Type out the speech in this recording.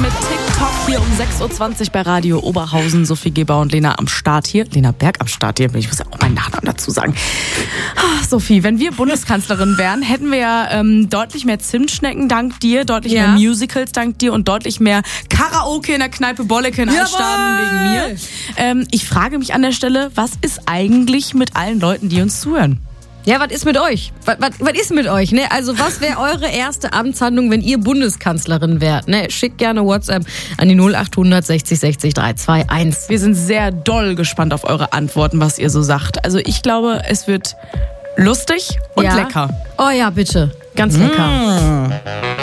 mit TikTok hier um 6.20 Uhr bei Radio Oberhausen. Sophie Geber und Lena am Start hier. Lena Berg am Start hier. Ich muss ja auch meinen Nachnamen dazu sagen. Sophie, wenn wir Bundeskanzlerin wären, hätten wir ja deutlich mehr Zimtschnecken dank dir, deutlich mehr Musicals dank dir und deutlich mehr Karaoke in der Kneipe Bolleke in Altstaden wegen mir. Ich frage mich an der Stelle, was ist eigentlich mit allen Leuten, die uns zuhören? Ja, was ist mit euch? Was ist mit euch? Ne? Also was wäre eure erste Amtshandlung, wenn ihr Bundeskanzlerin wärt? Ne? Schickt gerne WhatsApp an die 0800 60 60 321. Wir sind sehr doll gespannt auf eure Antworten, was ihr so sagt. Also ich glaube, es wird lustig und lecker. Oh ja, bitte. Ganz lecker.